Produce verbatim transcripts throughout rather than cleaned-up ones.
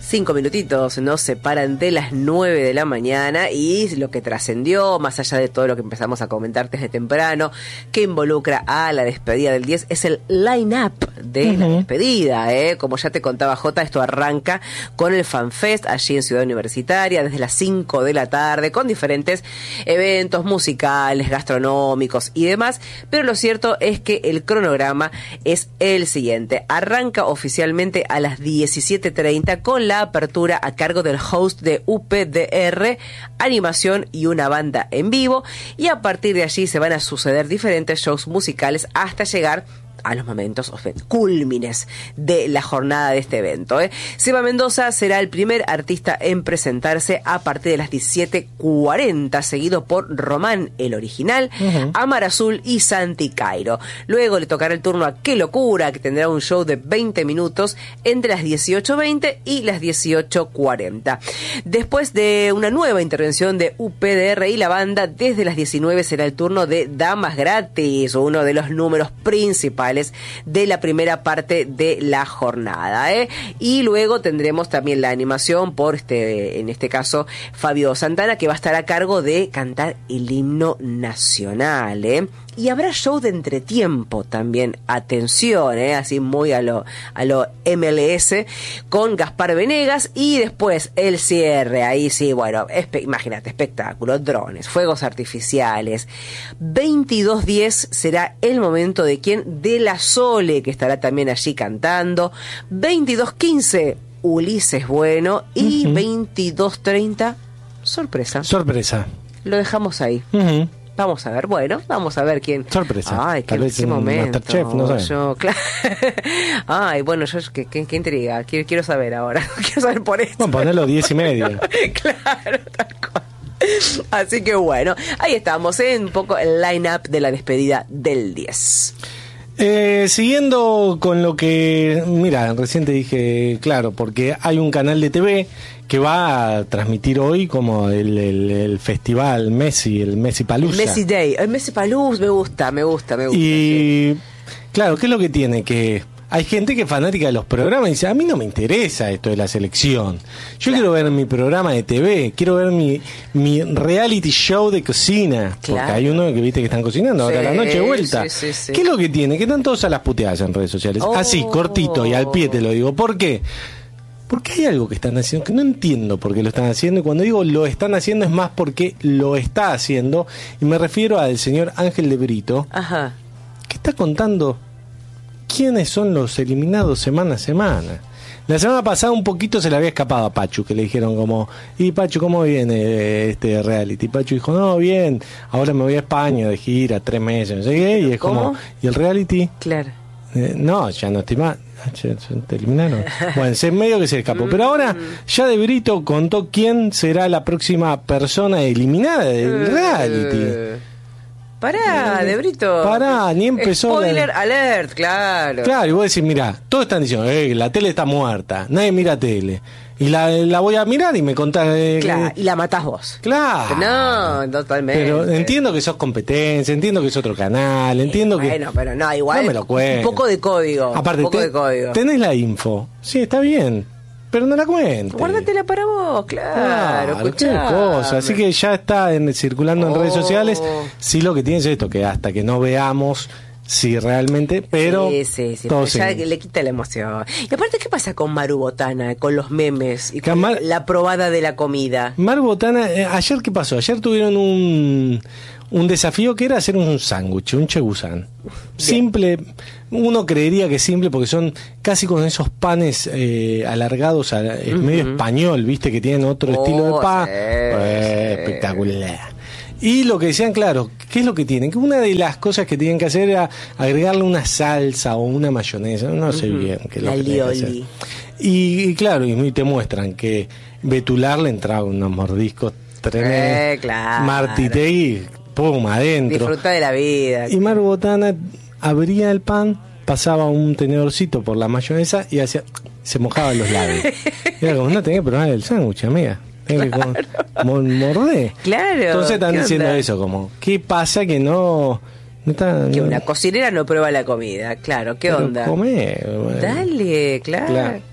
Cinco minutitos nos separan de las nueve de la mañana y lo que trascendió, más allá de todo lo que empezamos a comentar desde temprano, que involucra a la despedida del diez, es el line-up de uh-huh. la despedida. ¿eh? Como ya te contaba Jota, esto arranca con el FanFest allí en Ciudad Universitaria desde las cinco de la tarde con diferentes eventos musicales, gastronómicos y demás, pero lo cierto es que el cronograma es el siguiente. Arranca oficialmente a las diecisiete treinta con la apertura a cargo del host de U P D R, animación y una banda en vivo, y a partir de allí se van a suceder diferentes shows musicales hasta llegar a los momentos cúlmines de la jornada de este evento. ¿eh? Seba Mendoza será el primer artista en presentarse a partir de las diecisiete cuarenta, seguido por Román, el original, uh-huh. Amar Azul y Santi Cairo. Luego le tocará el turno a Qué Locura, que tendrá un show de veinte minutos entre las dieciocho veinte y las dieciocho cuarenta. Después de una nueva intervención de U P D R y la banda, desde las diecinueve será el turno de Damas Gratis, uno de los números principales de la primera parte de la jornada, ¿eh? Y luego tendremos también la animación por este, en este caso, Fabio Santana, que va a estar a cargo de cantar el himno nacional, ¿eh? Y habrá show de entretiempo también, atención, ¿eh? Así muy a lo, a lo M L S, con Gaspar Venegas, y después el cierre, ahí sí, bueno, espe- imagínate, espectáculo, drones, fuegos artificiales. veintidós diez será el momento de quien, de la Sole, que estará también allí cantando. veintidós quince, Ulises Bueno, y uh-huh. veintidós treinta, sorpresa. Sorpresa. Lo dejamos ahí. Uh-huh. Vamos a ver, bueno, vamos a ver quién. Sorpresa. Ay, qué, qué momento. Masterchef, no sé. Yo, claro. Ay, bueno, yo, qué, qué, qué intriga. Quiero, quiero saber ahora. Quiero saber por esto. Bueno, ponerlo diez y media. Claro, tal cual. Así que bueno, ahí estamos, ¿eh? Un poco el line-up de la despedida del diez. Eh, siguiendo con lo que, mira, recién te dije, claro, porque hay un canal de T V que va a transmitir hoy como el, el, el festival Messi, el Messi Palooza. Messi Day, el Messi Palooza, me gusta, me gusta, me gusta. Y sí. Claro, ¿qué es lo que tiene? Que hay gente que es fanática de los programas y dice, a mí no me interesa esto de la selección. Yo claro. quiero ver mi programa de T V, quiero ver mi, mi reality show de cocina. Claro. Porque hay uno que viste que están cocinando ahora sí, a la noche de vuelta. Sí, sí, sí. ¿Qué es lo que tiene? Que están todos a las puteadas en redes sociales. Oh. Así, cortito y al pie te lo digo. ¿Por qué? Porque hay algo que están haciendo que no entiendo por qué lo están haciendo, y cuando digo lo están haciendo es más porque lo está haciendo, y me refiero al señor Ángel de Brito, Ajá. que está contando quiénes son los eliminados semana a semana. La semana pasada un poquito se le había escapado a Pachu, que le dijeron como, y Pachu, ¿cómo viene este reality? Y Pachu dijo, no, bien, ahora me voy a España de gira, tres meses, no sé qué, y es ¿Cómo? como, ¿y el reality? Claro. Eh, no, ya no estoy más. Te eliminaron. Bueno, es medio que se escapó. Pero ahora ya de Brito contó quién será la próxima persona eliminada del reality. Pará, de Brito. Pará, ni empezó. Spoiler la... alert, claro. Claro, y vos decís, mirá, todos están diciendo, eh, la tele está muerta, nadie mira tele. Y la, la voy a mirar y me contás. Eh, claro, que... y la matás vos. Claro. No, totalmente. Pero entiendo que sos competencia, entiendo que es otro canal, entiendo sí, que. Bueno, pero no, igual. No me lo cuentes. Un poco de código. Aparte, un poco te, de código. Tenés la info. Sí, está bien. Pero no la cuentes. Guárdatela para vos, claro. Claro, qué cosa. Así que ya está en, circulando en oh. redes sociales. Sí, lo que tiene es esto, que hasta que no veamos si realmente, pero sí, sí, sí, pero ya le quita la emoción. Y aparte, ¿qué pasa con Maru Botana, con los memes y con Mar, la probada de la comida? Maru Botana, eh, ayer ¿qué pasó? Ayer tuvieron un un desafío que era hacer un sándwich, un chegusán. Simple, uno creería que es simple porque son casi con esos panes eh, alargados, a, es uh-huh. medio español, viste, que tienen otro oh, estilo de pan. Sí, pues, sí. Espectacular. Y lo que decían, claro, ¿qué es lo que tienen? Que una de las cosas que tienen que hacer era agregarle una salsa o una mayonesa, no sé uh-huh. bien qué es lo que tienen que hacer. Y, y claro, y te muestran que Betular le entraba unos mordiscos tremendos. Eh, claro. Martitegui, pum, adentro. Disfruta de la vida. Y Maru Botana abría el pan, pasaba un tenedorcito por la mayonesa y hacía, se mojaba los labios. Era como, no tenía que probar el sándwich, amiga. Claro. Con, mordé. Claro. Entonces están diciendo onda? Eso, como, ¿qué pasa que no, no está, que no, una cocinera no prueba la comida? Claro, ¿qué onda? Comer, bueno. Dale, claro. claro.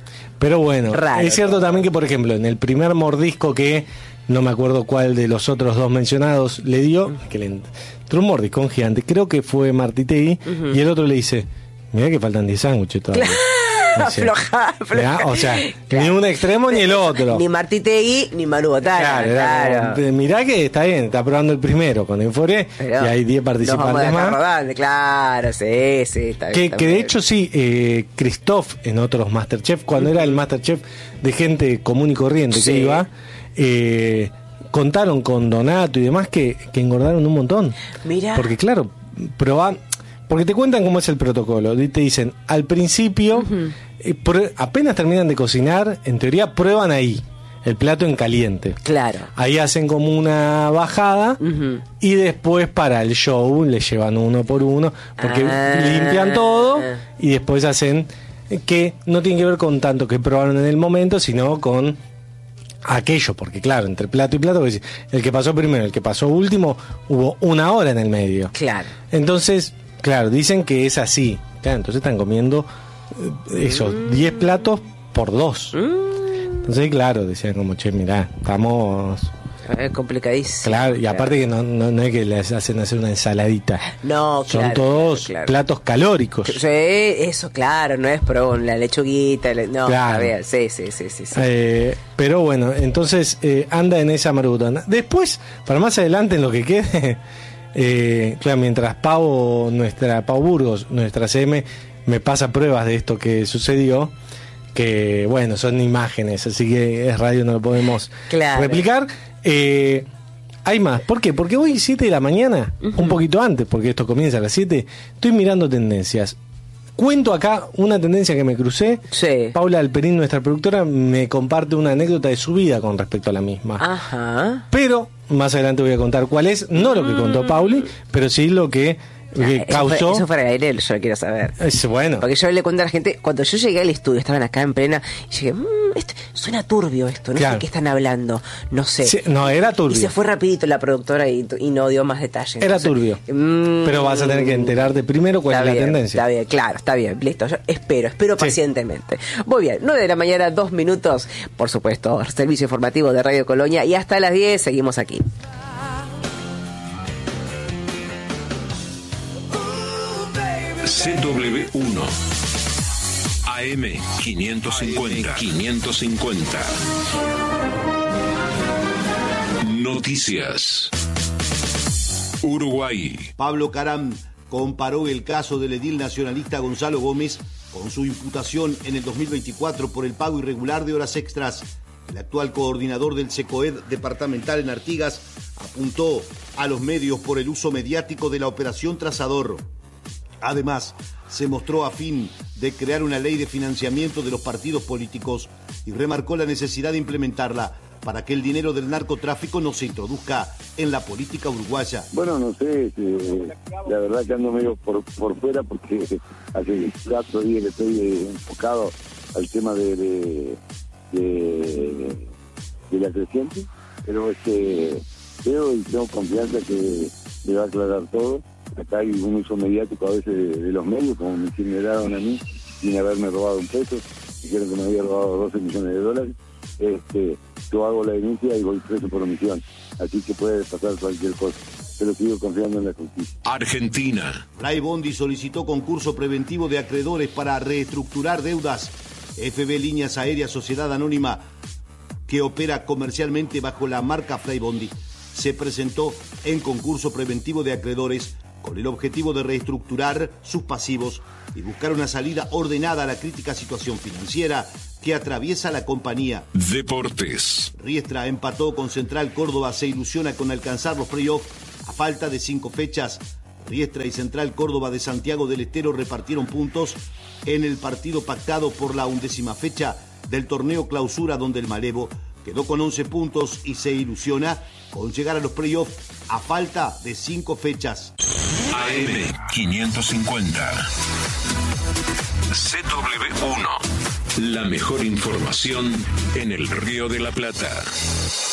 Pero bueno, Raro. es cierto también que, por ejemplo, en el primer mordisco que no me acuerdo cuál de los otros dos mencionados le dio, que le entró un mordiscón gigante, creo que fue Martitegui, uh-huh. y el otro le dice, mirá que faltan diez sándwiches todavía. O sea, afloja, afloja. O sea, claro. Ni un extremo ni el otro. Ni Martitegui ni Manu Botana. Claro, claro. Claro. Mirá que está bien, está probando el primero con Euforia y hay diez participantes más. Rodando, claro, sí, sí. Está bien, que, está que de bien. hecho sí, eh, Christoph en otros Masterchef, cuando uh-huh. era el Masterchef de gente común y corriente sí. que iba, eh, contaron con Donato y demás que, que engordaron un montón. Mirá. Porque claro, proban. Porque te cuentan cómo es el protocolo. Te dicen, al principio, uh-huh. eh, pr- apenas terminan de cocinar, en teoría prueban ahí, el plato en caliente. Claro. Ahí hacen como una bajada uh-huh. y después para el show le llevan uno por uno, porque ah. limpian todo y después hacen que no tiene que ver con tanto que probaron en el momento, sino con aquello, porque claro, entre plato y plato, el que pasó primero, el que pasó último, hubo una hora en el medio. Claro. Entonces... Claro, dicen que es así. Claro, entonces están comiendo eh, esos diez mm. platos por dos. Mm. Entonces, claro, decían como, che, mirá, estamos... Es complicadísimo. Claro, y aparte que no, no, no es que les hacen hacer una ensaladita. No, Son claro. todos claro. platos calóricos. Sí, eso, claro, no es pro la lechuguita. No, claro. Bien, sí, sí, sí, sí. sí. Eh, pero bueno, entonces eh, anda en esa marutana. Después, para más adelante en lo que quede... Eh, claro, mientras Pau, nuestra Pau Burgos, nuestra C M, me pasa pruebas de esto que sucedió, que bueno, son imágenes, así que es radio, no lo podemos claro. replicar. Eh, hay más, ¿por qué? Porque hoy siete de la mañana, uh-huh. un poquito antes, porque esto comienza a las siete, estoy mirando tendencias. Cuento acá una tendencia que me crucé. Sí. Paula Alperín, nuestra productora, me comparte una anécdota de su vida con respecto a la misma. Ajá. Pero más adelante voy a contar cuál es, no lo que contó Pauli, pero sí lo que, que eso causó. Fue, eso fue el aire, yo lo quiero saber. Es bueno. Porque yo le cuento a la gente, cuando yo llegué al estudio, estaban acá en plena, y dije, mmm, esto, suena turbio esto, no claro. sé qué están hablando, no sé. Sí, no, era turbio. Y se fue rapidito la productora y, y no dio más detalles. Era entonces, turbio. Mmm, pero vas a tener que enterarte primero cuál es bien, la tendencia. Está bien, claro, está bien, listo. Yo espero, espero sí. pacientemente. Muy bien, nueve de la mañana, dos minutos, por supuesto, servicio informativo de Radio Colonia, y hasta las diez seguimos aquí. C W uno A M quinientos cincuenta quinientos cincuenta Noticias. Uruguay. Pablo Caram comparó el caso del edil nacionalista Gonzalo Gómez con su imputación en el dos mil veinticuatro por el pago irregular de horas extras. El actual coordinador del SECOED departamental en Artigas apuntó a los medios por el uso mediático de la operación Trazador. Además, se mostró a fin de crear una ley de financiamiento de los partidos políticos y remarcó la necesidad de implementarla para que el dinero del narcotráfico no se introduzca en la política uruguaya. Bueno, no sé, eh, la verdad que ando medio por, por fuera porque hace cuatro días que estoy eh, enfocado al tema de, de, de, de la creciente, pero es que creo y tengo confianza que le va a aclarar todo. Acá hay un uso mediático a veces de, de los medios, como me incineraron a mí, sin haberme robado un peso, dijeron que me había robado doce millones de dólares. Este, yo hago la denuncia y voy preso por omisión, así que puede pasar cualquier cosa, pero sigo confiando en la justicia. Argentina. Fray Bondi solicitó concurso preventivo de acreedores para reestructurar deudas. F B Líneas Aéreas Sociedad Anónima, que opera comercialmente bajo la marca Fray Bondi, se presentó en concurso preventivo de acreedores con el objetivo de reestructurar sus pasivos y buscar una salida ordenada a la crítica situación financiera que atraviesa la compañía. Deportes. Riestra empató con Central Córdoba, se ilusiona con alcanzar los playoffs a falta de cinco fechas. Riestra y Central Córdoba de Santiago del Estero repartieron puntos en el partido pactado por la undécima fecha del torneo clausura, donde el Malevo quedó con once puntos y se ilusiona con llegar a los playoffs a falta de cinco fechas. A M quinientos cincuenta C W uno. La mejor información en el Río de la Plata.